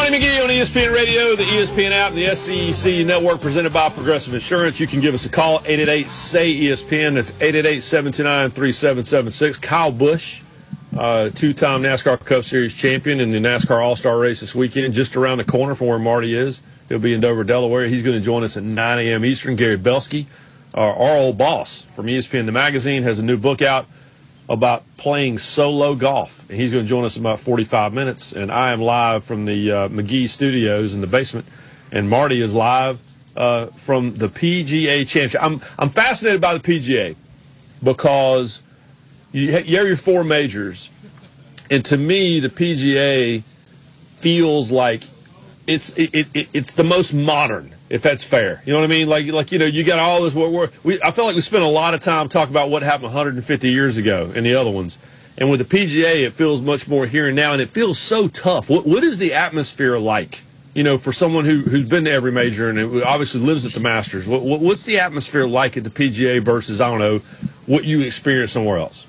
Willie McGee on ESPN Radio, the ESPN app, the SEC Network, presented by Progressive Insurance. You can give us a call, 888-SAY-ESPN. That's 888-729-3776. Kyle Busch, two-time NASCAR Cup Series champion in the NASCAR All-Star Race this weekend, just around the corner from where Marty is. He'll be in Dover, Delaware. He's going to join us at 9 a.m. Eastern. Gary Belsky, our old boss from ESPN The Magazine, has a new book out about playing solo golf. And he's going to join us in about 45 minutes. And I am live from the McGee Studios in the basement. And Marty is live from the PGA Championship. I'm fascinated by the PGA because you have your four majors. And to me, the PGA feels like it's the most modern, if that's fair. You know what I mean? Like you got all this. I feel like we spent a lot of time talking about what happened 150 years ago in the other ones. And with the PGA, it feels much more here and now, and it feels so tough. What is the atmosphere like, for someone who's been to every major and obviously lives at the Masters? What's the atmosphere like at the PGA versus, I don't know, what you experience somewhere else?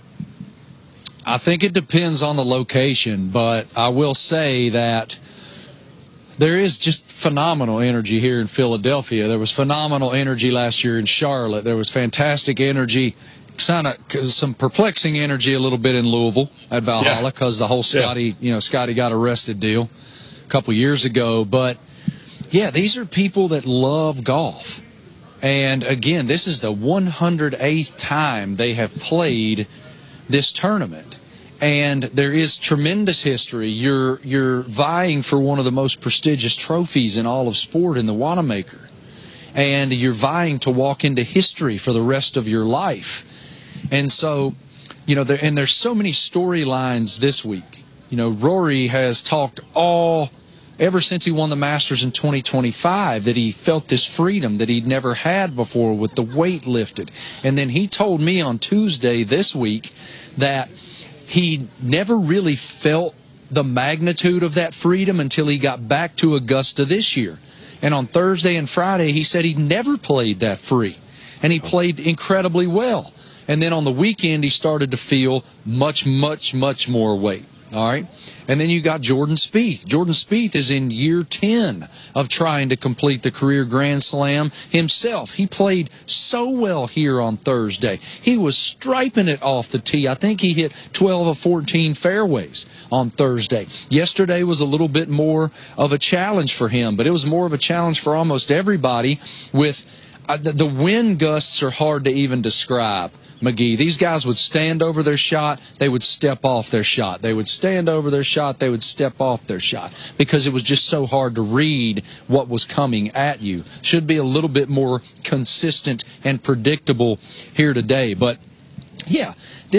I think it depends on the location, but I will say that there is just phenomenal energy here in Philadelphia. There was phenomenal energy last year in Charlotte. There was fantastic energy, some perplexing energy a little bit in Louisville at Valhalla because the whole Scotty got arrested deal a couple years ago. But, yeah, these are people that love golf. And, again, this is the 108th time they have played this tournament. And there is tremendous history. You're vying for one of the most prestigious trophies in all of sport in the Wanamaker. And you're vying to walk into history for the rest of your life. And so, there's so many storylines this week. Rory has talked ever since he won the Masters in 2025 that he felt this freedom that he'd never had before with the weight lifted. And then he told me on Tuesday this week that he never really felt the magnitude of that freedom until he got back to Augusta this year. And on Thursday and Friday, he said he'd never played that free. And he played incredibly well. And then on the weekend, he started to feel much, much, much more weight. All right? And then you got Jordan Spieth. Jordan Spieth is in year 10 of trying to complete the career Grand Slam himself. He played so well here on Thursday. He was striping it off the tee. I think he hit 12 of 14 fairways on Thursday. Yesterday was a little bit more of a challenge for him, but it was more of a challenge for almost everybody with the wind gusts are hard to even describe. McGee, these guys would stand over their shot, they would step off their shot. They would stand over their shot, they would step off their shot because it was just so hard to read what was coming at you. Should be a little bit more consistent and predictable here today. But, yeah,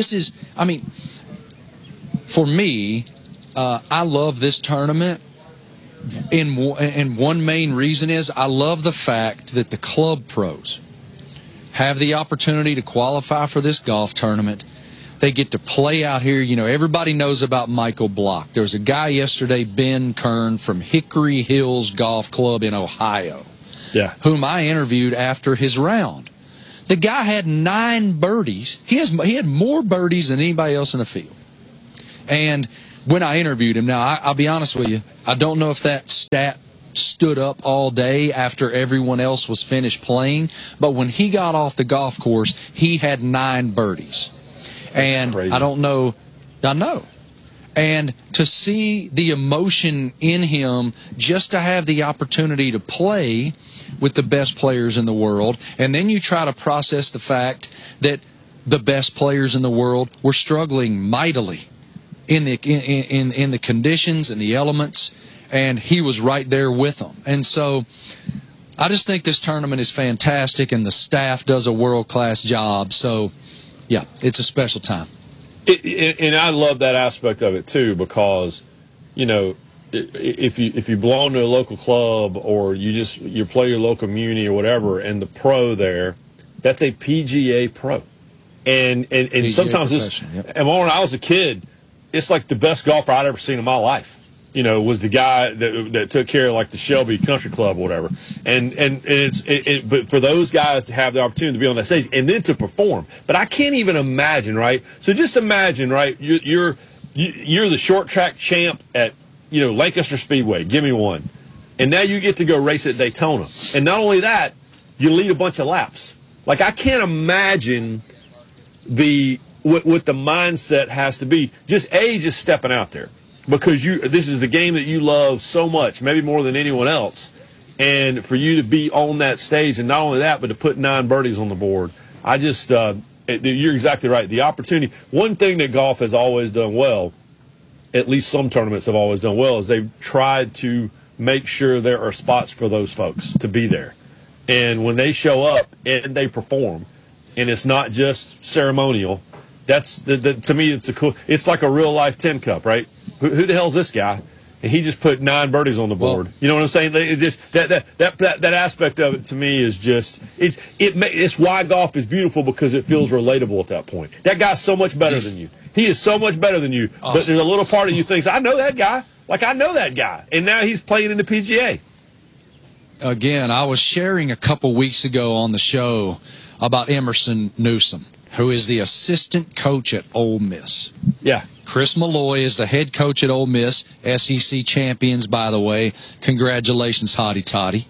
for me, I love this tournament. And one main reason is I love the fact that the club pros have the opportunity to qualify for this golf tournament. They get to play out here. Everybody knows about Michael Block. There was a guy yesterday, Ben Kern, from Hickory Hills Golf Club in Ohio, whom I interviewed after his round. The guy had 9 birdies. He had more birdies than anybody else in the field. And when I interviewed him, now I'll be honest with you, I don't know if that stat stood up all day after everyone else was finished playing, but when he got off the golf course, he had 9 birdies. And I know. And to see the emotion in him just to have the opportunity to play with the best players in the world, and then you try to process the fact that the best players in the world were struggling mightily in the conditions and the elements, and he was right there with them. And so I just think this tournament is fantastic, and the staff does a world-class job. So, yeah, it's a special time. And I love that aspect of it, too, because, if you belong to a local club or you play your local community or whatever, and the pro there, that's a PGA pro. And PGA sometimes this, and when I was a kid, it's like the best golfer I'd ever seen in my life. Was the guy that took care of like the Shelby Country Club or whatever, but for those guys to have the opportunity to be on that stage and then to perform. But I can't even imagine, right? So just imagine, right? You're the short track champ at Lancaster Speedway, give me one. And now you get to go race at Daytona. And not only that, you lead a bunch of laps. Like, I can't imagine what the mindset has to be. Just stepping out there. Because this is the game that you love so much, maybe more than anyone else. And for you to be on that stage, and not only that, but to put 9 birdies on the board, you're exactly right. The opportunity, one thing that golf has always done well, at least some tournaments have always done well, is they've tried to make sure there are spots for those folks to be there. And when they show up and they perform, and it's not just ceremonial, to me, it's like a real life tin cup, right? Who the hell's this guy? And he just put 9 birdies on the board. You know what I'm saying? That aspect of it to me is just it's why golf is beautiful, because it feels relatable at that point. That guy's so much better than you. He is so much better than you. But there's a little part of you thinks, I know that guy. Like, I know that guy. And now he's playing in the PGA. Again, I was sharing a couple weeks ago on the show about Emerson Newsom, who is the assistant coach at Ole Miss. Yeah. Chris Malloy is the head coach at Ole Miss, SEC champions, by the way. Congratulations, Hottie Toddy.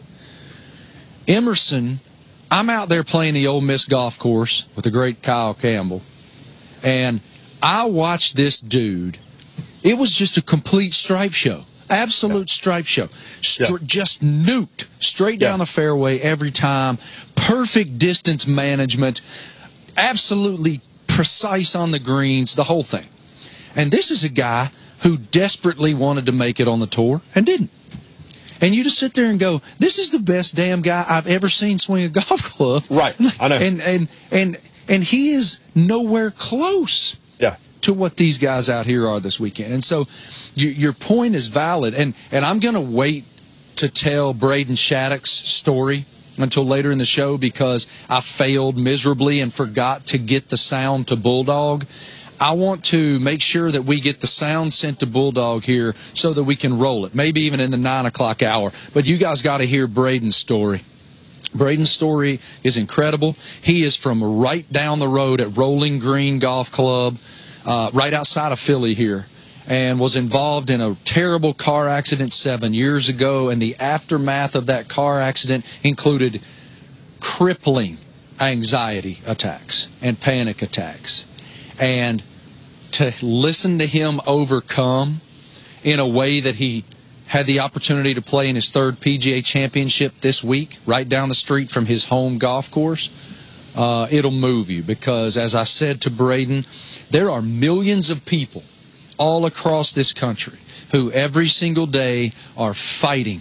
Emerson, I'm out there playing the Ole Miss golf course with the great Kyle Campbell, and I watched this dude. It was just a complete stripe show. Absolute stripe show. Just nuked straight down the fairway every time. Perfect distance management. Absolutely precise on the greens, the whole thing. And this is a guy who desperately wanted to make it on the tour and didn't. And you just sit there and go, this is the best damn guy I've ever seen swing a golf club. Right, I know. And he is nowhere close to what these guys out here are this weekend. And so your point is valid. And I'm going to wait to tell Braden Shattuck's story until later in the show, because I failed miserably and forgot to get the sound to Bulldog. I want to make sure that we get the sound sent to Bulldog here so that we can roll it, maybe even in the 9 o'clock hour. But you guys got to hear Braden's story. Braden's story is incredible. He is from right down the road at Rolling Green Golf Club, right outside of Philly here, and was involved in a terrible car accident 7 years ago, and the aftermath of that car accident included crippling anxiety attacks and panic attacks. And to listen to him overcome in a way that he had the opportunity to play in his 3rd PGA Championship this week, right down the street from his home golf course, it'll move you. Because, as I said to Braden, there are millions of people all across this country who every single day are fighting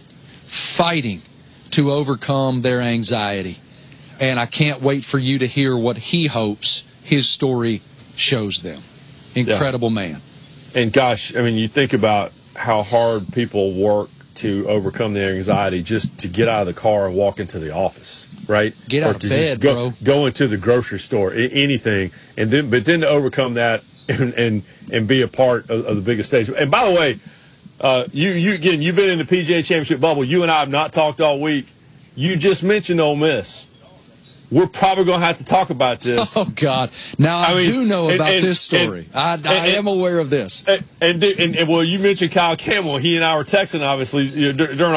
to overcome their anxiety. And I can't wait for you to hear what he hopes his story shows them. Incredible man. And gosh, I mean, you think about how hard people work to overcome their anxiety just to get out of the car and walk into the office, right? Get out of bed, bro. Go into the grocery store, anything, but then to overcome that and be a part of the biggest stage. And by the way, you've been in the PGA Championship bubble. You and I have not talked all week. You just mentioned Ole Miss. We're probably going to have to talk about this. Oh, God. Now, I do know about this story. I am aware of this. And well, you mentioned Kyle Campbell. He and I were texting, obviously, during